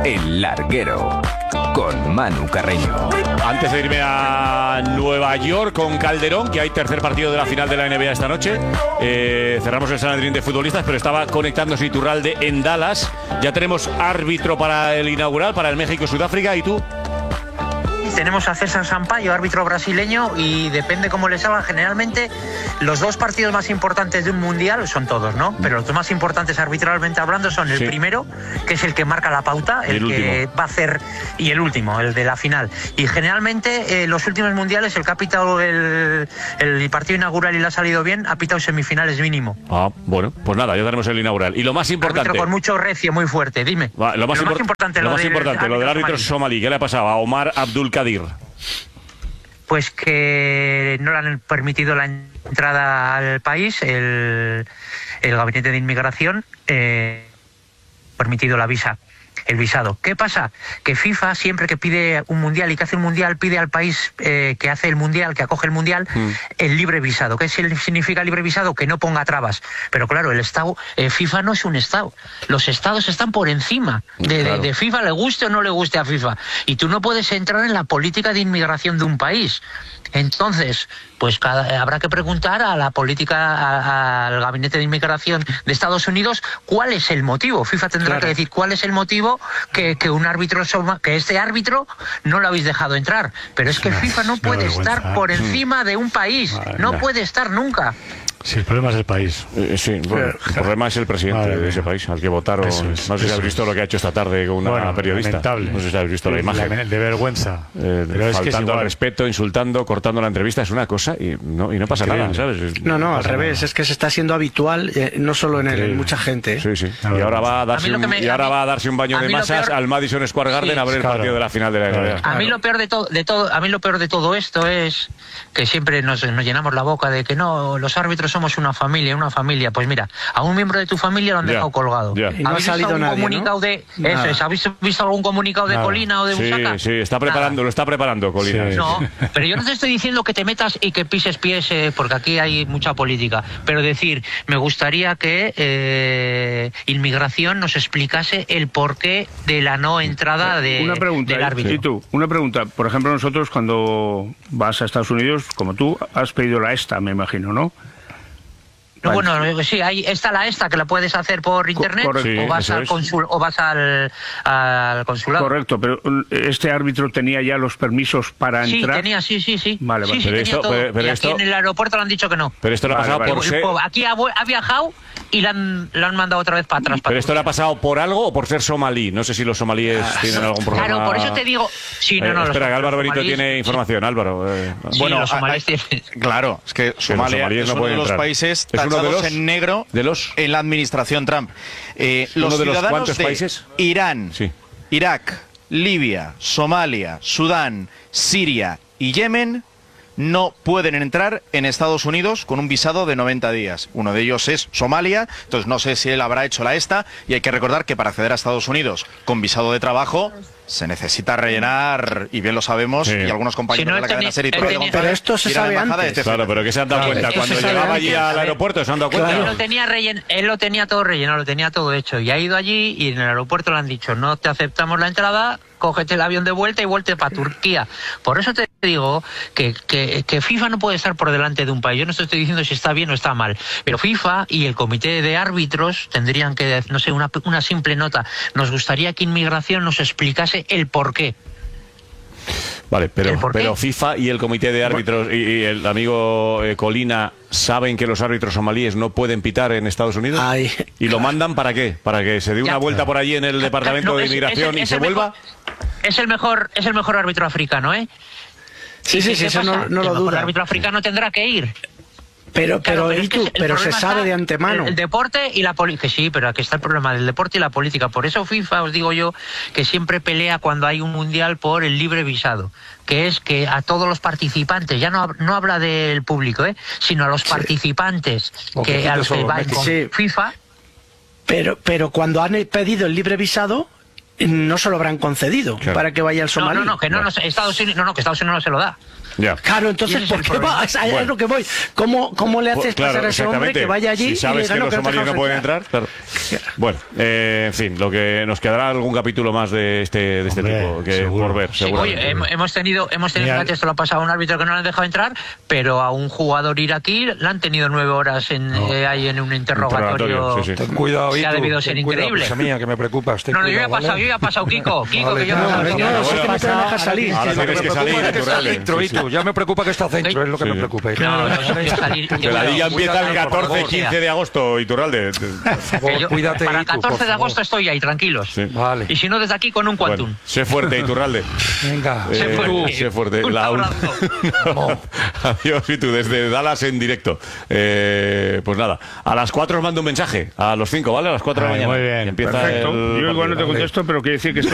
El Larguero, con Manu Carreño. Antes de irme a Nueva York con Calderón, que hay tercer partido de la final de la NBA esta noche, cerramos el Sanedrín de futbolistas, pero estaba conectándose Iturralde en Dallas. Ya tenemos árbitro para el inaugural, para el México-Sudáfrica, ¿y tú? Tenemos a César Sampaio, árbitro brasileño, y depende cómo le salga. Generalmente los dos partidos más importantes de un mundial son todos, ¿no? Pero los dos más importantes arbitralmente hablando son el primero, que es el que marca la pauta, el que va a hacer, y el último, el de la final. Y generalmente los últimos mundiales, el que ha pitado el partido inaugural y le ha salido bien, ha pitado semifinales mínimo. Ah, bueno, pues nada, ya tenemos el inaugural. Y lo más importante... Árbitro con mucho recio, muy fuerte, dime. Lo más importante, lo del árbitro somalí. ¿Qué le ha pasado a Omar Abdul Kadir? Pues que no le han permitido la entrada al país, el gabinete de inmigración permitido la visa, el visado. ¿Qué pasa? Que FIFA, siempre que pide un mundial y que hace un mundial, pide al país que hace el mundial, que acoge el mundial, el libre visado. ¿Qué significa libre visado? Que no ponga trabas. Pero claro, el Estado, FIFA no es un Estado. Los Estados están por encima de FIFA, le guste o no le guste a FIFA. Y tú no puedes entrar en la política de inmigración de un país. Entonces, pues habrá que preguntar a la política, al gabinete de inmigración de Estados Unidos, cuál es el motivo. FIFA tendrá que decir cuál es el motivo que un árbitro, que este árbitro no lo habéis dejado entrar. Pero es que FIFA no puede estar por encima de un país. No puede estar nunca. Sí, el problema es el país. Sí, bueno, el problema es el presidente de ese país, al que votaron. No sé si habéis visto lo que ha hecho esta tarde con una periodista. Lamentable. No sé si habéis visto la imagen. De vergüenza. Faltando al respeto, insultando, cortando la entrevista, es una cosa y no pasa nada, ¿sabes? No, al revés, es que se está siendo habitual, no solo en él, en mucha gente. Sí. Y ahora va a darse un baño de masas al Madison Square Garden a ver el partido de la final de la NBA. A mí lo peor de todo esto es que siempre nos llenamos la boca de que no, los árbitros somos una familia. Pues mira, a un miembro de tu familia lo han dejado colgado. Y no ha salido nadie, comunicado ¿no? ¿Habéis visto algún comunicado de Colina o de Busaca? Sí, lo está preparando Colina. Sí. No, pero yo no te estoy diciendo que te metas y que pises pies, porque aquí hay mucha política. Pero decir, me gustaría que Inmigración nos explicase el porqué de la no entrada del árbitro. Una pregunta. Por ejemplo, nosotros cuando vas a Estados Unidos, como tú, has pedido la ESTA, me imagino, ¿no? No, bueno, sí, ahí está la ESTA, que la puedes hacer por internet, o vas al consulado. Correcto, pero este árbitro tenía ya los permisos para entrar. Sí. Vale. Sí, pero aquí en el aeropuerto le han dicho que no. Pero esto le ha pasado por ser... Aquí ha viajado y lo han mandado otra vez para atrás. ¿Pero esto le ha pasado por algo o por ser somalí? No sé si los somalíes tienen algún problema. Claro, por eso te digo... Espera, que Álvaro Benito tiene información, Álvaro. Bueno, los somalíes tienen... Claro, es que Somalia es uno de los países tachados en negro en la administración Trump. Los ciudadanos de países? Irán, Irak, Libia, Somalia, Sudán, Siria y Yemen no pueden entrar en Estados Unidos con un visado de 90 días. Uno de ellos es Somalia, entonces no sé si él habrá hecho la ESTA, y hay que recordar que para acceder a Estados Unidos con visado de trabajo se necesita rellenar, y bien lo sabemos, y algunos compañeros de la cadena SER y pero esto se sabe antes. Claro, pero que se han dado cuenta. Cuando llegaba allí al aeropuerto se han dado cuenta. Él lo tenía todo rellenado, lo tenía todo hecho, y ha ido allí y en el aeropuerto le han dicho, no te aceptamos la entrada, cógete el avión de vuelta y vuelve para Turquía. Por eso te digo que FIFA no puede estar por delante de un país. Yo no estoy diciendo si está bien o está mal, pero FIFA y el comité de árbitros tendrían que, no sé, una simple nota. Nos gustaría que Inmigración nos explicase el porqué. Vale, pero FIFA y el comité de árbitros y el amigo Colina saben que los árbitros somalíes no pueden pitar en Estados Unidos. ¿Y lo mandan para qué? ¿Para que se dé una vuelta por allí en el departamento de inmigración y se vuelva? Es el mejor árbitro africano, ¿eh? Sí, eso no lo duda. El árbitro africano tendrá que ir. Pero se sabe de antemano. El deporte y la política. Sí, pero aquí está el problema del deporte y la política. Por eso FIFA, os digo yo, que siempre pelea cuando hay un mundial por el libre visado. Que es que a todos los participantes, ya no habla del público, sino a los participantes, a los que van con FIFA. Pero cuando han pedido el libre visado, no se lo habrán concedido para que vaya al somalí. Que Estados Unidos no se lo da. Ya. Claro, entonces, ¿por qué va? Es lo que voy. ¿Cómo le haces Claro, pasar a ese hombre exactamente. que vaya allí Si sabes y le que los somalios no pueden entrar, claro. Bueno, en fin, lo que nos quedará algún capítulo más de este Hombre, tipo que seguro. por ver, Sí, seguramente. oye, hemos tenido, fíjate, esto lo ha pasado a un árbitro que no le han dejado entrar, pero a un jugador iraquí le han tenido 9 horas ahí en un interrogatorio. Sí, sí. Ten cuidado, Que ha Itu, debido ser ten cuidado, increíble. cosa mía, que me preocupas. Ten No, yo ya he cuidado, pasado, ¿vale? Kiko, Vale, que yo no, he pasado. no, no, es que no te van a dejar salir. Ahora Lo que tienes me que salir, preocupa es que está Iturralde. centro, Sí, sí. Itu. Ya me preocupa que está centro, es lo que Sí, me sí. preocupa. Itu. No, salir. Que la liga empieza el Cuidado, por 14, favor. 15 de agosto, Iturralde. Por favor, cuídate, Para el Itu, por 14 de favor. agosto estoy ahí, tranquilos. Sí. Vale. Y si no, desde aquí con un quantum. Bueno, sé fuerte, Iturralde. Venga. Sé fuerte. Un La abrazo. No. Adiós, y tú, desde Dallas en directo. Pues nada, a las 4 os mando un mensaje, a los 5, ¿vale? A las 4 de la Ay, mañana. muy bien. Y empieza Perfecto. el Yo igual no te partido. contesto, pero quiere decir que estoy